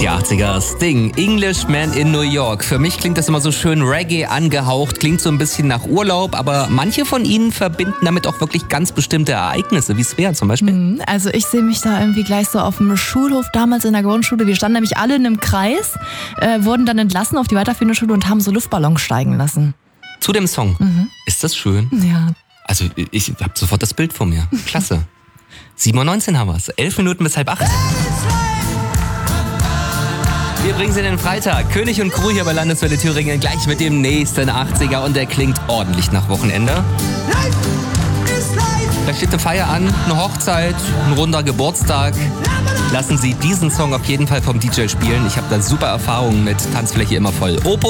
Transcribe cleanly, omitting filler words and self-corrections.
Die 80er, Sting, Englishman in New York. Für mich klingt das immer so schön Reggae angehaucht, klingt so ein bisschen nach Urlaub, aber manche von ihnen verbinden damit auch wirklich ganz bestimmte Ereignisse, wie Svea zum Beispiel. Also ich sehe mich da irgendwie gleich so auf dem Schulhof damals in der Grundschule. Wir standen nämlich alle in einem Kreis, wurden dann entlassen auf die weiterführende Schule und haben so Luftballons steigen lassen. Zu dem Song. Ist das schön? Ja. Also ich habe sofort das Bild vor mir. Klasse. 7:19 haben wir es. 11 Minuten bis 7:30. Wir bringen Sie in den Freitag. König und Crew hier bei Landeswelle Thüringen gleich mit dem nächsten 80er und der klingt ordentlich nach Wochenende. Da steht eine Feier an, eine Hochzeit, ein runder Geburtstag. Lassen Sie diesen Song auf jeden Fall vom DJ spielen. Ich habe da super Erfahrungen mit Tanzfläche immer voll. Opus